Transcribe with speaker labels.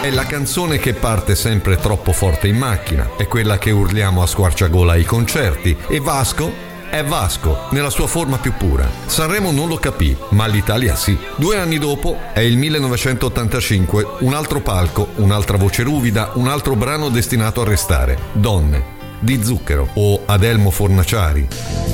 Speaker 1: È la canzone che parte sempre troppo forte in macchina, è quella che urliamo a squarciagola ai concerti, e Vasco è Vasco, nella sua forma più pura. Sanremo non lo capì, ma l'Italia sì. 2 anni dopo è il 1985, un altro palco, un'altra voce ruvida, un altro brano destinato a restare. Donne, di Zucchero o Adelmo Fornaciari.